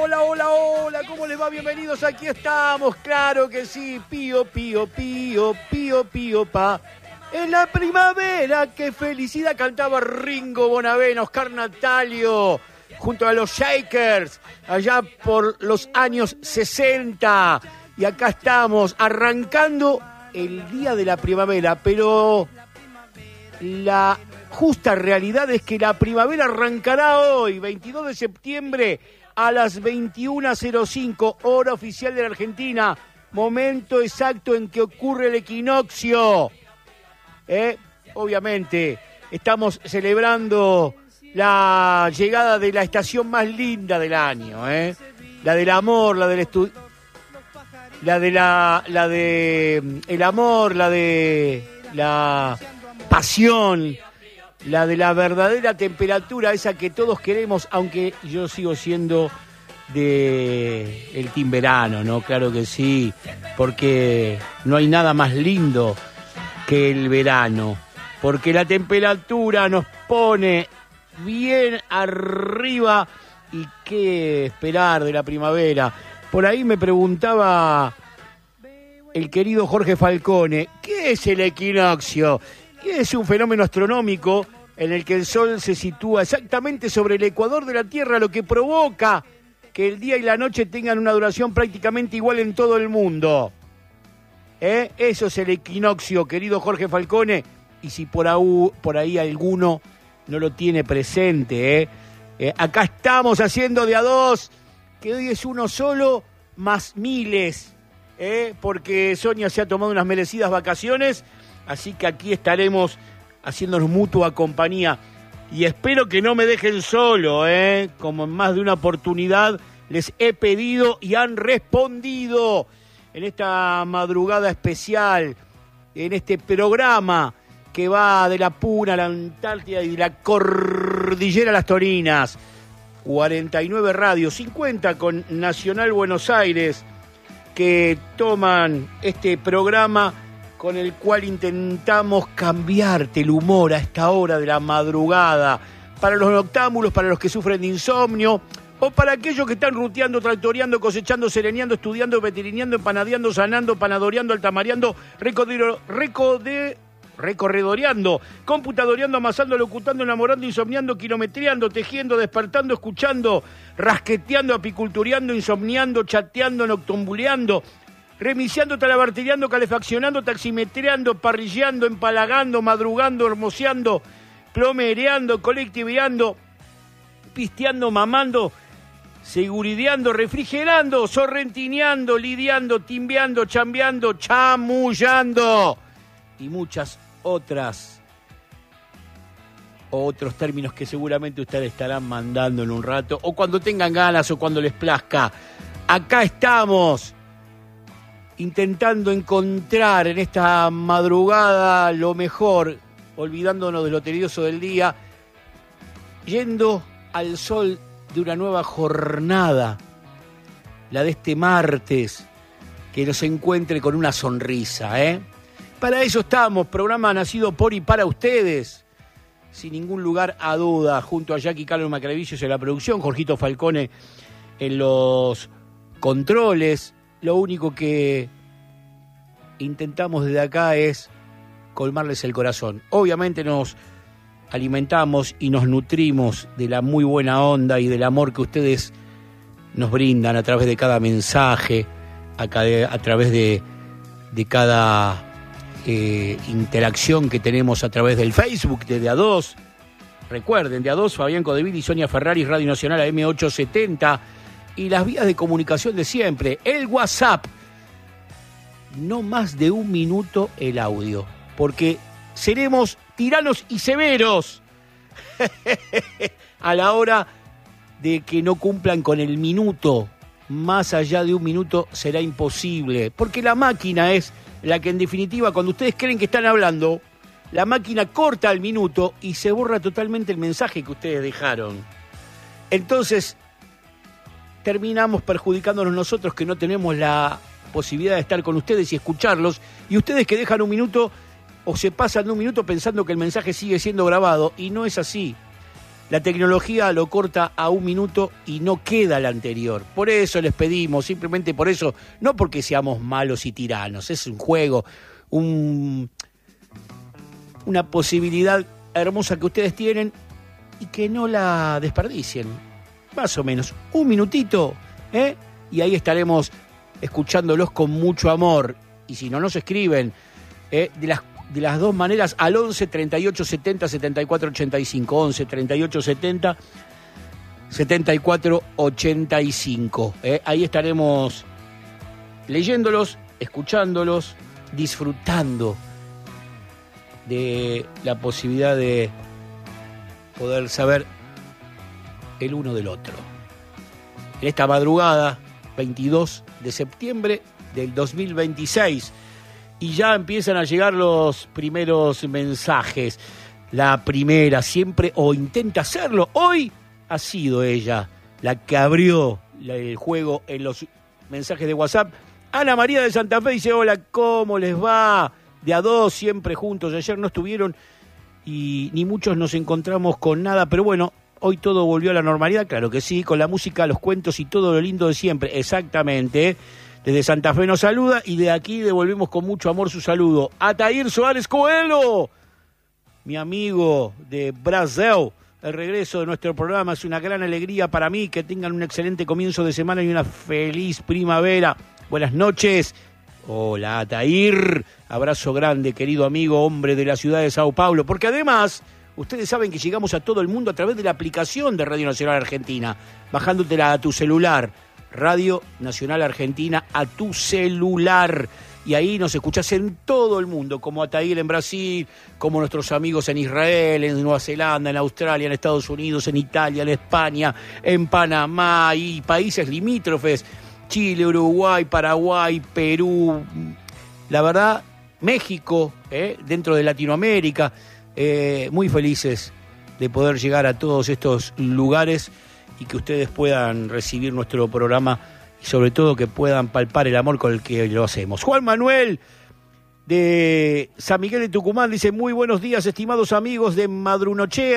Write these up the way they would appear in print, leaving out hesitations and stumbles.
hola, hola, hola, ¿cómo les va? Bienvenidos, aquí estamos, claro que sí, pío, pío, pío, pío, pío, pa. En la primavera, qué felicidad, cantaba Ringo Bonavena, Oscar Natalio, junto a los Shakers, allá por los años 60. Y acá estamos, arrancando el día de la primavera, pero la justa realidad es que la primavera arrancará hoy, 22 de septiembre, a las 21:05, hora oficial de la Argentina, momento exacto en que ocurre el equinoccio. Obviamente, estamos celebrando la llegada de la estación más linda del año, la del amor, la del el amor, la de la pasión, la de la verdadera temperatura, esa que todos queremos, aunque yo sigo siendo de el team verano, ¿no? Claro que sí, porque no hay nada más lindo que el verano, porque la temperatura nos pone bien arriba. Y qué esperar de la primavera. Por ahí me preguntaba el querido Jorge Falcone, ¿qué es el equinoccio? Es un fenómeno astronómico en el que el Sol se sitúa exactamente sobre el ecuador de la Tierra, lo que provoca que el día y la noche tengan una duración prácticamente igual en todo el mundo. Eso es el equinoccio, querido Jorge Falcone, y si por ahí alguno no lo tiene presente, acá estamos haciendo de a dos, que hoy es uno solo más miles, porque Sonia se ha tomado unas merecidas vacaciones, así que aquí estaremos haciéndonos mutua compañía. Y espero que no me dejen solo, como en más de una oportunidad les he pedido y han respondido en esta madrugada especial, en este programa que va de la Puna a la Antártida y de la Cordillera a las Torinas. 49 radios, 50 con Nacional Buenos Aires, que toman este programa con el cual intentamos cambiarte el humor a esta hora de la madrugada, para los noctámbulos, para los que sufren de insomnio, o para aquellos que están ruteando, tractoreando, cosechando, sereneando, estudiando, veterineando, empanadeando, sanando, panadoreando, altamareando, recorredoreando, computadoreando, amasando, locutando, enamorando, insomniando, kilometreando, tejiendo, despertando, escuchando, rasqueteando, apicultureando, insomniando, chateando, noctambuleando, remiciando, talabartereando, calefaccionando, taximetreando, parrilleando, empalagando, madrugando, hermoseando, plomereando, colectiveando, pisteando, mamando, segurideando, refrigerando, sorrentineando, lidiando, timbeando, chambeando, chamullando y muchas otros términos que seguramente ustedes estarán mandando en un rato, o cuando tengan ganas o cuando les plazca. Acá estamos intentando encontrar en esta madrugada lo mejor, olvidándonos de lo tedioso del día, yendo al sol de una nueva jornada, la de este martes, que nos encuentre con una sonrisa, Para eso estamos, programa nacido por y para ustedes, sin ningún lugar a duda, junto a Jackie Carlos Macravicios en la producción, Jorgito Falcone en los controles. Lo único que intentamos desde acá es colmarles el corazón. Obviamente nos alimentamos y nos nutrimos de la muy buena onda y del amor que ustedes nos brindan a través de cada mensaje, a través de cada interacción que tenemos a través del Facebook de A2. Recuerden, de A2, Fabián Codeville y Sonia Ferrari, Radio Nacional AM870, y las vías de comunicación de siempre, el WhatsApp, no más de 1 minuto el audio, porque seremos tiranos y severos a la hora de que no cumplan con el minuto. Más allá de 1 minuto será imposible, porque la máquina es la que en definitiva, cuando ustedes creen que están hablando, la máquina corta el minuto y se borra totalmente el mensaje que ustedes dejaron. Entonces terminamos perjudicándonos nosotros, que no tenemos la posibilidad de estar con ustedes y escucharlos, y ustedes que dejan 1 minuto o se pasan de 1 minuto pensando que el mensaje sigue siendo grabado, y no es así. La tecnología lo corta a 1 minuto y no queda el anterior. Por eso les pedimos, simplemente por eso, no porque seamos malos y tiranos, es un juego, una posibilidad hermosa que ustedes tienen y que no la desperdicien. Más o menos, 1 minutito, y ahí estaremos escuchándolos con mucho amor. Y si no nos escriben, de las dos maneras, al 11 38 70 74 85, 11 38 70 74 85. Ahí estaremos leyéndolos, escuchándolos, disfrutando de la posibilidad de poder saber el uno del otro. En esta madrugada, 22 de septiembre del 2026, y ya empiezan a llegar los primeros mensajes. La primera siempre, o intenta hacerlo, hoy ha sido ella la que abrió el juego en los mensajes de WhatsApp. Ana María de Santa Fe dice: hola, ¿cómo les va? De a dos, siempre juntos. Ayer no estuvieron y ni muchos nos encontramos con nada, pero bueno, hoy todo volvió a la normalidad, claro que sí, con la música, los cuentos y todo lo lindo de siempre, exactamente. Desde Santa Fe nos saluda y de aquí devolvemos con mucho amor su saludo. Atair Suárez Coelho, mi amigo de Brasil. El regreso de nuestro programa es una gran alegría para mí. Que tengan un excelente comienzo de semana y una feliz primavera. Buenas noches. Hola, Atair. Abrazo grande, querido amigo, hombre de la ciudad de Sao Paulo. Porque además, ustedes saben que llegamos a todo el mundo a través de la aplicación de Radio Nacional Argentina, bajándotela a tu celular. Radio Nacional Argentina a tu celular. Y ahí nos escuchás en todo el mundo, como Atair en Brasil, como nuestros amigos en Israel, en Nueva Zelanda, en Australia, en Estados Unidos, en Italia, en España, en Panamá y países limítrofes, Chile, Uruguay, Paraguay, Perú, la verdad, México, dentro de Latinoamérica, muy felices de poder llegar a todos estos lugares y que ustedes puedan recibir nuestro programa y sobre todo que puedan palpar el amor con el que lo hacemos. Juan Manuel de San Miguel de Tucumán dice: muy buenos días, estimados amigos de Madrunoche,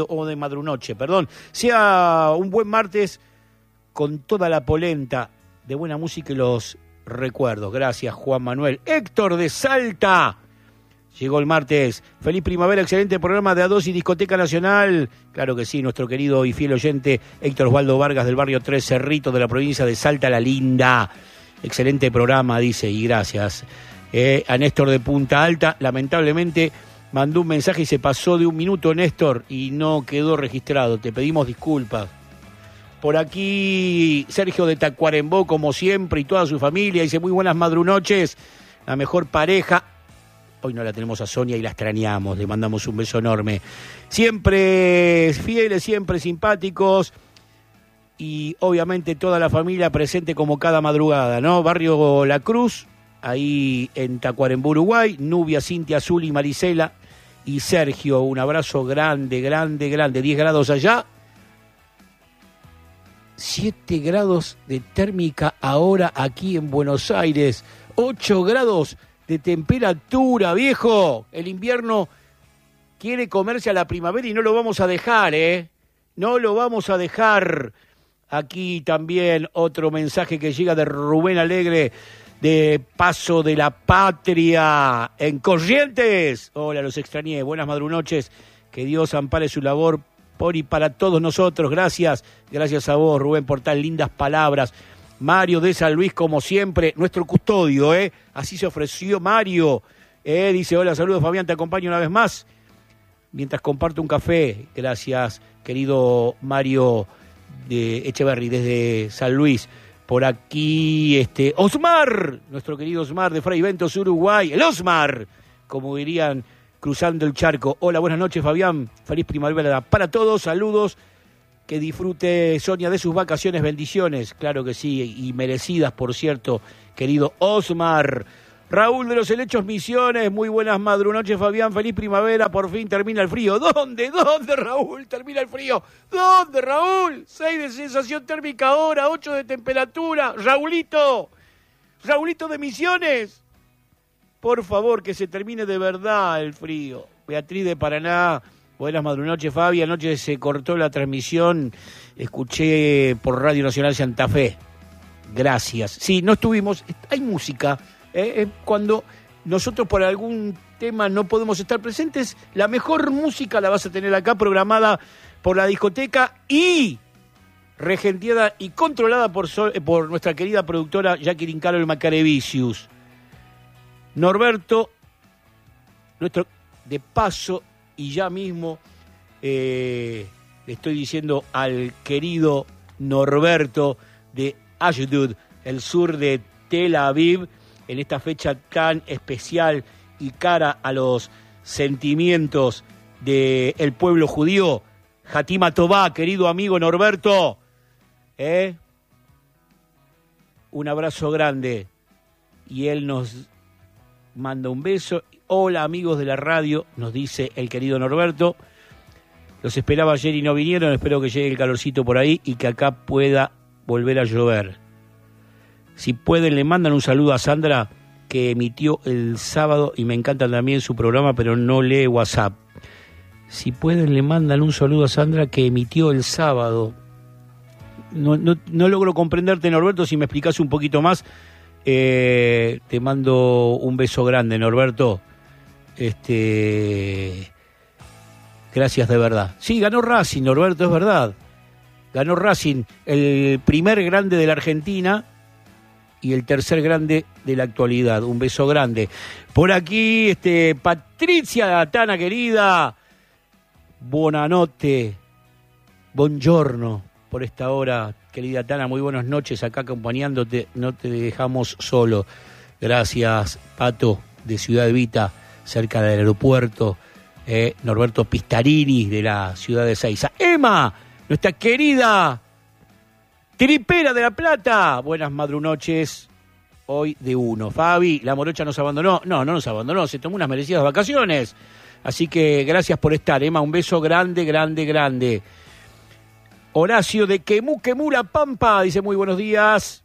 sea un buen martes con toda la polenta de buena música y los recuerdos. Gracias, Juan Manuel. Héctor de Salta. Llegó el martes. Feliz primavera, excelente programa de A2 y Discoteca Nacional. Claro que sí, nuestro querido y fiel oyente Héctor Osvaldo Vargas del barrio Tres Cerritos de la provincia de Salta la Linda. Excelente programa, dice, y gracias. A Néstor de Punta Alta, lamentablemente mandó un mensaje y se pasó de 1 minuto, Néstor, y no quedó registrado. Te pedimos disculpas. Por aquí Sergio de Tacuarembó, como siempre, y toda su familia, dice: muy buenas madrunoches, la mejor pareja. Hoy no la tenemos a Sonia y la extrañamos, le mandamos un beso enorme. Siempre fieles, siempre simpáticos y obviamente toda la familia presente como cada madrugada, ¿no? Barrio La Cruz, ahí en Tacuarembó, Uruguay. Nubia, Cintia, Azul y Marisela y Sergio, un abrazo grande, grande, grande. 10 grados allá, 7 grados de térmica ahora aquí en Buenos Aires, 8 grados de temperatura, viejo. El invierno quiere comerse a la primavera y no lo vamos a dejar, no lo vamos a dejar. Aquí también otro mensaje que llega de Rubén Alegre de Paso de la Patria en Corrientes. Hola, los extrañé, buenas madrunoches, que Dios ampare su labor por y para todos nosotros. Gracias a vos, Rubén, por tan lindas palabras. Mario de San Luis, como siempre, nuestro custodio, así se ofreció Mario, dice: hola, saludos Fabián, te acompaño una vez más, mientras comparto un café. Gracias, querido Mario de Echeverry, desde San Luis. Por aquí, Osmar, nuestro querido Osmar de Fray Ventos, Uruguay, el Osmar, como dirían, cruzando el charco. Hola, buenas noches Fabián, feliz primavera para todos, saludos. Que disfrute Sonia de sus vacaciones, bendiciones, claro que sí, y merecidas, por cierto, querido Osmar. Raúl de los Helechos Misiones, muy buenas madrunoches Fabián, feliz primavera, por fin termina el frío. ¿Dónde Raúl termina el frío? ¿Dónde Raúl? 6 de sensación térmica ahora, 8 de temperatura. Raulito de Misiones, por favor que se termine de verdad el frío. Beatriz de Paraná, Buenas madrunoches, Fabi. Anoche se cortó la transmisión, escuché por Radio Nacional Santa Fe. Gracias. Sí, no estuvimos, hay música. Cuando nosotros por algún tema no podemos estar presentes, la mejor música la vas a tener acá, programada por la discoteca y regenteada y controlada por nuestra querida productora Jacqueline Carol Macarevicius. Norberto, nuestro de paso, y ya mismo le estoy diciendo al querido Norberto de Ashdod, el sur de Tel Aviv, en esta fecha tan especial y cara a los sentimientos del pueblo judío. Hatima Tová, querido amigo Norberto, un abrazo grande. Y él nos manda un beso. Hola amigos de la radio, nos dice el querido Norberto. Los esperaba ayer y no vinieron, espero que llegue el calorcito por ahí y que acá pueda volver a llover. Si pueden, le mandan un saludo a Sandra, que emitió el sábado, y me encanta también su programa, pero no lee WhatsApp. Si pueden, le mandan un saludo a Sandra, que emitió el sábado. No logro comprenderte, Norberto, si me explicás un poquito más. Te mando un beso grande, Norberto. Gracias de verdad. Sí, ganó Racing, Norberto, es verdad. Ganó Racing, el primer grande de la Argentina y el tercer grande de la actualidad. Un beso grande. Por aquí, Patricia Tana, querida. Buonanotte. Buongiorno. Por esta hora, querida Tana, muy buenas noches acá acompañándote. No te dejamos solo. Gracias, Pato, de Ciudad Evita, cerca del aeropuerto. Norberto Pistarini, de la ciudad de Ezeiza. Emma, nuestra querida Tripera de La Plata. Buenas madrunoches. Hoy de uno. Fabi, la morocha nos abandonó. No nos abandonó, se tomó unas merecidas vacaciones. Así que gracias por estar, Emma. Un beso grande, grande, grande. Horacio de Quemú, La Pampa, dice muy buenos días.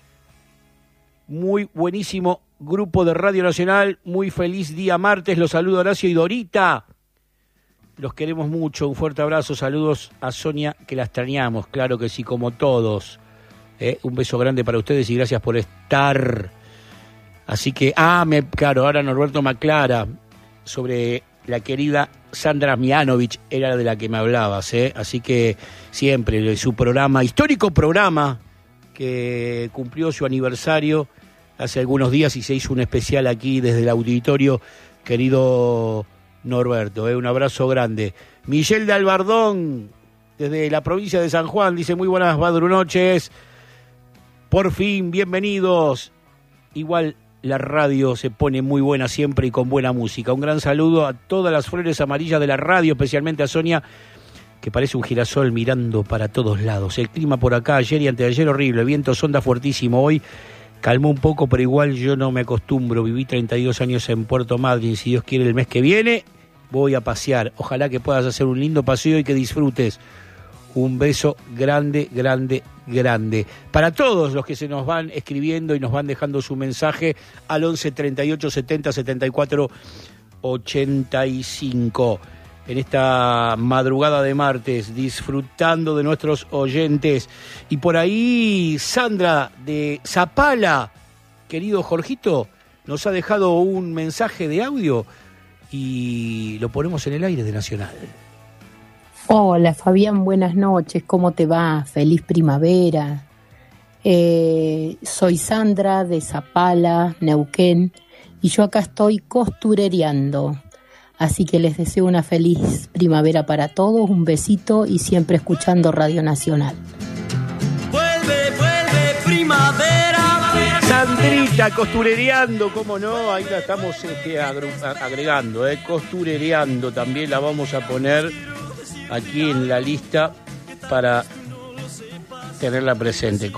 Muy buenísimo grupo de Radio Nacional. Muy feliz día martes. Los saludo Horacio y Dorita. Los queremos mucho. Un fuerte abrazo. Saludos a Sonia, que la extrañamos. Claro que sí, como todos. Un beso grande para ustedes y gracias por estar. Así que, claro, ahora Norberto me aclara sobre la querida Sandra Mianovich, era de la que me hablabas, Así que siempre su programa, histórico programa, que cumplió su aniversario hace algunos días y se hizo un especial aquí desde el auditorio, querido Norberto, un abrazo grande. Michelle de Albardón, desde la provincia de San Juan, dice muy buenas madrunoches, por fin, bienvenidos. Igual la radio se pone muy buena siempre y con buena música. Un gran saludo a todas las flores amarillas de la radio, especialmente a Sonia, que parece un girasol mirando para todos lados. El clima por acá ayer y anteayer horrible, el viento sonda fuertísimo. Hoy calmó un poco, pero igual yo no me acostumbro. Viví 32 años en Puerto Madryn. Si Dios quiere, el mes que viene voy a pasear. Ojalá que puedas hacer un lindo paseo y que disfrutes. Un beso grande, grande, grande. Para todos los que se nos van escribiendo y nos van dejando su mensaje al 11 38 70 74 85. En esta madrugada de martes, disfrutando de nuestros oyentes. Y por ahí, Sandra de Zapala, querido Jorgito, nos ha dejado un mensaje de audio y lo ponemos en el aire de Nacional. Hola Fabián, buenas noches, ¿cómo te va? Feliz primavera. Soy Sandra de Zapala, Neuquén, y yo acá estoy costurereando. Así que les deseo una feliz primavera para todos, un besito y siempre escuchando Radio Nacional. Vuelve primavera. Sandrita, costurereando, cómo no, ahí la estamos agregando, costurereando, también la vamos a poner aquí en la lista para tenerla presente.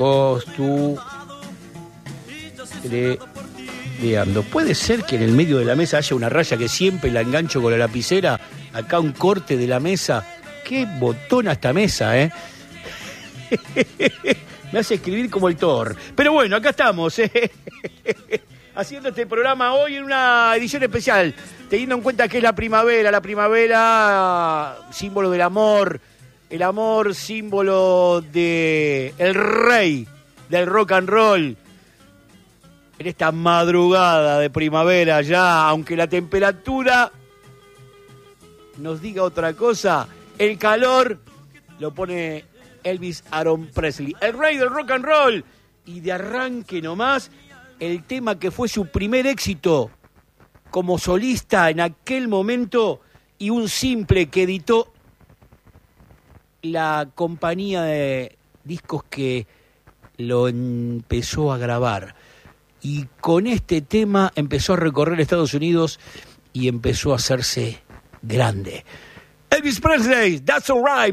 Costurereando. Puede ser que en el medio de la mesa haya una raya que siempre la engancho con la lapicera. Acá un corte de la mesa. Qué botona esta mesa, Me hace escribir como el Thor. Pero bueno, acá estamos, haciendo este programa hoy en una edición especial, teniendo en cuenta que es la primavera, símbolo del amor, el amor símbolo de el rey del rock and roll. En esta madrugada de primavera ya, aunque la temperatura nos diga otra cosa, el calor lo pone Elvis Aaron Presley, el rey del rock and roll. Y de arranque nomás, el tema que fue su primer éxito como solista en aquel momento y un simple que editó la compañía de discos que lo empezó a grabar. Y con este tema empezó a recorrer Estados Unidos y empezó a hacerse grande. Elvis Presley, That's Alright.